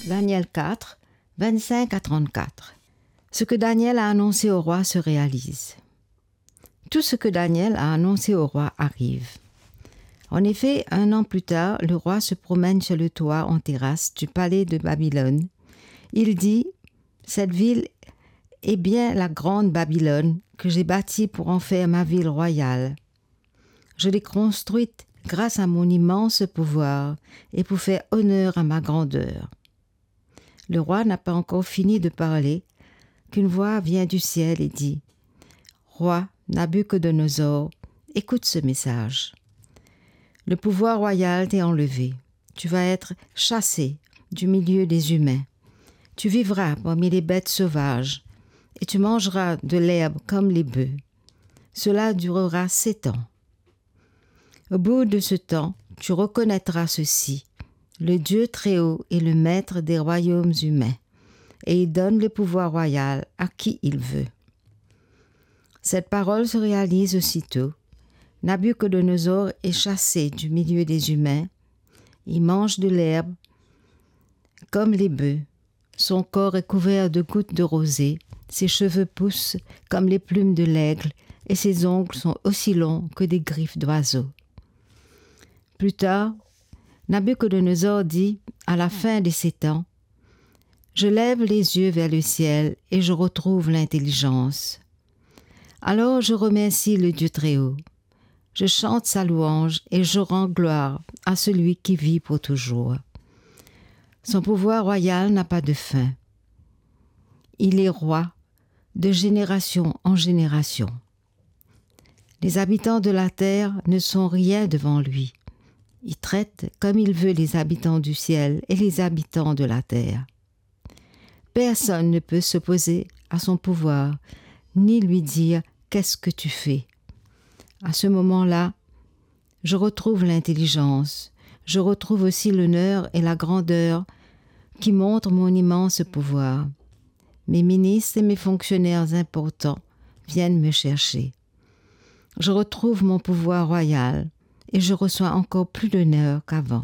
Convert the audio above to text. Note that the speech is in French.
Daniel 4, 25 à 34. Ce que Daniel a annoncé au roi se réalise. Tout ce que Daniel a annoncé au roi arrive. En effet, 1 an plus tard, le roi se promène sur le toit en terrasse du palais de Babylone. Il dit « Cette ville est bien la grande Babylone que j'ai bâtie pour en faire ma ville royale. Je l'ai construite grâce à mon immense pouvoir et pour faire honneur à ma grandeur. » Le roi n'a pas encore fini de parler qu'une voix vient du ciel et dit « Roi Nabuchodonosor, écoute ce message. Le pouvoir royal t'est enlevé. Tu vas être chassé du milieu des humains. Tu vivras parmi les bêtes sauvages et tu mangeras de l'herbe comme les bœufs. Cela durera 7 ans. Au bout de ce temps, tu reconnaîtras ceci. Le Dieu Très-Haut est le maître des royaumes humains et il donne le pouvoir royal à qui il veut. » Cette parole se réalise aussitôt. Nabuchodonosor est chassé du milieu des humains. Il mange de l'herbe comme les bœufs. Son corps est couvert de gouttes de rosée. Ses cheveux poussent comme les plumes de l'aigle et ses ongles sont aussi longs que des griffes d'oiseaux. Plus tard, Nabuchodonosor dit, à la fin des 7 ans, « Je lève les yeux vers le ciel et je retrouve l'intelligence. Alors je remercie le Dieu Très-Haut. Je chante sa louange et je rends gloire à celui qui vit pour toujours. Son pouvoir royal n'a pas de fin. Il est roi de génération en génération. Les habitants de la terre ne sont rien devant lui. Il traite comme il veut les habitants du ciel et les habitants de la terre. Personne ne peut s'opposer à son pouvoir, ni lui dire « Qu'est-ce que tu fais ?» À ce moment-là, je retrouve l'intelligence, je retrouve aussi l'honneur et la grandeur qui montrent mon immense pouvoir. Mes ministres et mes fonctionnaires importants viennent me chercher. Je retrouve mon pouvoir royal et je reçois encore plus d'honneur qu'avant.